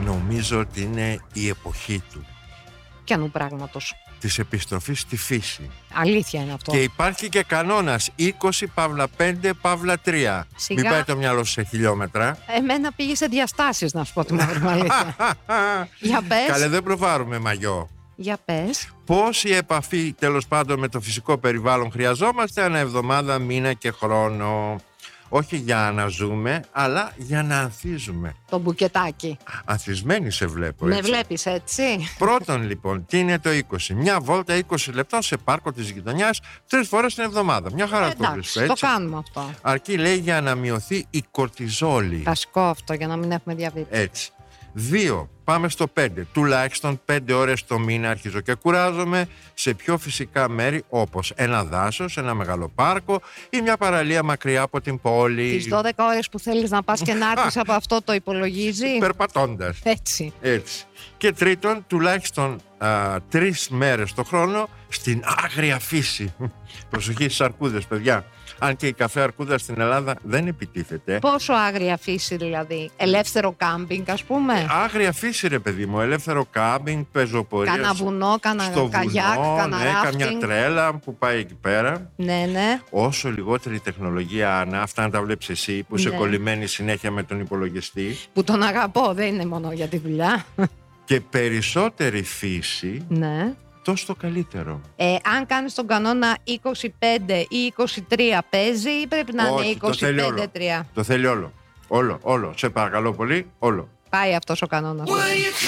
νομίζω ότι είναι η εποχή του. Ποιανού πράγματος? Της επιστροφής στη φύση. Αλήθεια είναι αυτό. Και υπάρχει και κανόνας 20 παύλα 5 παύλα 3. Σιγά. Μην πάει το μυαλό σου σε χιλιόμετρα. Εμένα πήγε σε διαστάσεις, να σου πω τη μαύρη αλήθεια. Για πες. Καλέ, δεν προβάρουμε μαγιό. Για πες. Πόση επαφή τέλος πάντων με το φυσικό περιβάλλον χρειαζόμαστε ανά εβδομάδα, μήνα και χρόνο? Όχι για να ζούμε, αλλά για να ανθίζουμε. Το μπουκετάκι. Ανθισμένη σε βλέπω, Με έτσι. βλέπεις έτσι? Πρώτον λοιπόν, τι είναι το 20? Μια βόλτα 20 λεπτών σε πάρκο της γειτονιάς 3 φορές την εβδομάδα. Μια χαρά το βρίσκω, Εντάξει, το έτσι. κάνουμε αυτό. Αρκεί, λέει, για να μειωθεί η κορτιζόλη. Βασικό αυτό, για να μην έχουμε διαβήτη. Έτσι. 2. Πάμε στο 5. Τουλάχιστον 5 ώρες το μήνα αρχίζω και κουράζομαι σε πιο φυσικά μέρη, όπως ένα δάσος, ένα μεγάλο πάρκο ή μια παραλία μακριά από την πόλη. Τις 12 ώρες που θέλεις να πας και να έρθεις από αυτό το υπολογίζει. Περπατώντας. Έτσι. Έτσι. Και τρίτον, τουλάχιστον 3 μέρες το χρόνο στην άγρια φύση. Προσοχή στις αρκούδες, παιδιά. Αν και η καφέ αρκούδα στην Ελλάδα δεν επιτίθεται. Πόσο άγρια φύση δηλαδή? Ελεύθερο κάμπινγκ, ας πούμε. Άγρια φύση, ρε παιδί μου. Ελεύθερο κάμπινγκ, πεζοπορία. Κάνα βουνό, κάνα στο καγιάκ, βουνό, κάνα ναι, καμιά ράφτινγκ. τρέλα που πάει εκεί πέρα. Ναι, ναι. Όσο λιγότερη τεχνολογία, Άννα, αυτά να τα βλέπεις εσύ που είσαι Ναι. κολλημένη συνέχεια με τον υπολογιστή. Που τον αγαπώ, δεν είναι μόνο για τη δουλειά. Και περισσότερη φύση, Ναι. τόσο το καλύτερο. Αν κάνεις τον κανόνα 25 ή 23 παίζει ή πρέπει να Όχι, είναι το θέλει όλο. 25-3? Το θέλει όλο. Όλο. Σε παρακαλώ πολύ, όλο. Πάει αυτός ο κανόνας.